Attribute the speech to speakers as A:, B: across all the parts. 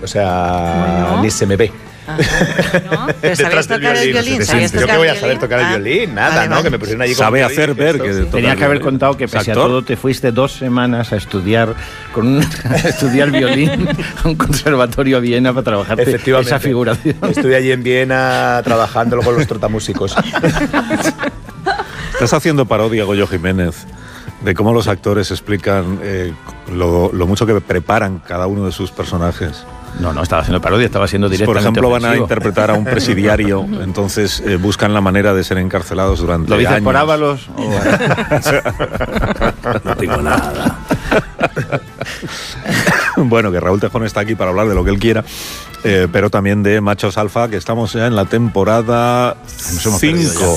A: o sea, ni se me ve.
B: ¿No? ¿Pero sabías tocar el violín?
A: ¿Yo qué voy a saber tocar el violín? Nada, ¿no? Que me pusieron allí con
C: sabe
A: violín,
C: hacer ver que
D: tenía que haber contado que pese a todo te fuiste 2 semanas a estudiar estudiar violín a un conservatorio a Viena para trabajar esa figuración.
A: Estuve allí en Viena trabajándolo con los trotamúsicos.
C: Estás haciendo parodia, Goyo Jiménez, de cómo los actores explican lo mucho que preparan cada uno de sus personajes.
D: No, estaba haciendo parodia, estaba siendo directamente
C: Por ejemplo, van a
D: ofensivo.
C: interpretar a un presidiario, entonces buscan la manera de ser encarcelados durante
D: ¿Lo dices
C: años.
D: por Ábalos?
C: No tengo nada. Bueno, que Raúl Tejón está aquí para hablar de lo que él quiera, pero también de Machos Alfa, que estamos ya en la temporada 5.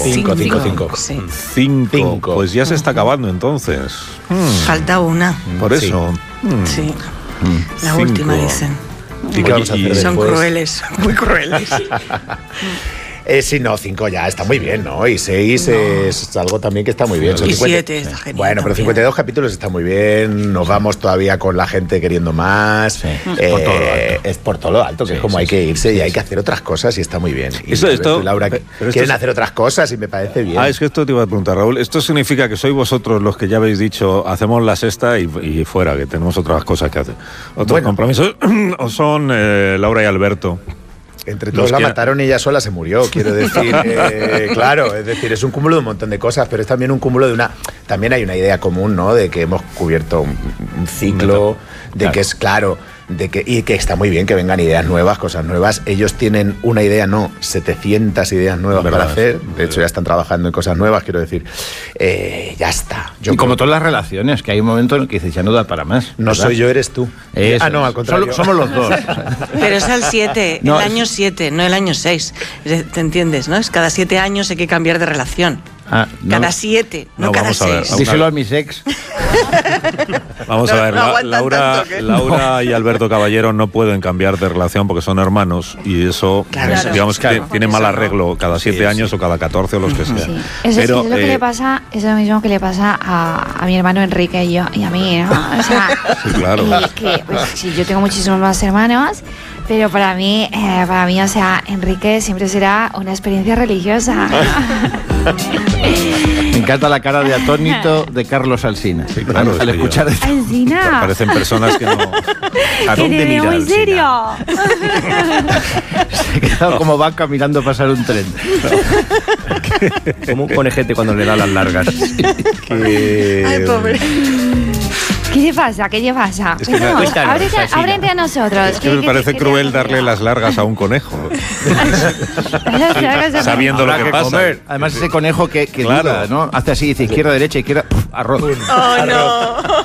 C: 5. Pues ya se está acabando entonces.
B: Falta una.
C: Por eso.
B: Sí. La última, dicen.
A: ¿Y qué vamos a hacer
B: Son
A: después?
B: crueles, muy crueles.
A: Sí, no, 5 ya está muy bien, ¿no? Y 6 es algo también que está muy bien.
B: Y 7 está genial.
A: Bueno, pero 52 capítulos está muy bien. Nos vamos todavía con la gente queriendo más.
D: Sí.
A: Es por todo lo alto, que es como hay que irse y hay que hacer otras cosas y está muy bien. Y
C: Esto,
A: Laura quieren hacer otras cosas y me parece bien.
C: Es que esto te iba a preguntar, Raúl. ¿Esto significa que sois vosotros los que ya habéis dicho hacemos la sexta y fuera, que tenemos otras cosas que hacer? ¿Otros compromisos? ¿O son Laura y Alberto?
A: Entre todos la mataron y ella sola se murió, quiero decir. Claro, es decir, es un cúmulo de un montón de cosas, pero es también un cúmulo de una... También hay una idea común, ¿no? De que hemos cubierto un ciclo, que es claro... y que está muy bien que vengan ideas nuevas, cosas nuevas. Ellos tienen una idea, 700 ideas nuevas para hacer. De hecho, ya están trabajando en cosas nuevas, quiero decir. Ya está.
D: Y como todas las relaciones, que hay un momento en el que dices, ya no da para más.
A: No
D: ¿verdad?
A: soy yo, eres tú.
D: No,
A: al contrario.
D: Somos los dos.
B: Pero es al 7, el año 7, no el año 6. ¿Te entiendes, no? Es cada 7 años hay que cambiar de relación. Cada 7, no cada 6.
D: Díselo a mis ex.
C: Vamos a ver, Laura y Alberto Caballero no pueden cambiar de relación porque son hermanos y eso, digamos que tiene mal arreglo cada 7 años o cada 14 o los que sean.
E: Sí. Eso es lo que le pasa, es lo mismo que le pasa a mi hermano Enrique y a mí, ¿no? O sea,
C: sí, claro.
E: Sí, yo tengo muchísimos más hermanos, pero para mí, o sea, Enrique siempre será una experiencia religiosa.
D: Me encanta la cara de atónito de Carlos Alsina.
C: Sí, claro,
E: al escuchar esto. Alsina.
C: Parecen personas que no...
E: ¿A dónde mira muy serio?
D: Se ha quedado como vaca mirando pasar un tren.
F: Como un conejete cuando le da las largas.
B: Ay, pobre.
E: ¿Qué te pasa? ¿Qué te pasa?
C: Es que
E: ábrete a nosotros.
C: Es que me parece cruel darle las largas a un conejo. Sabiendo lo que pasa.
D: Comer. Además, ese conejo que
C: claro,
D: dura, ¿no? Hace así, dice izquierda, derecha, izquierda, arroz.
B: Oh, no.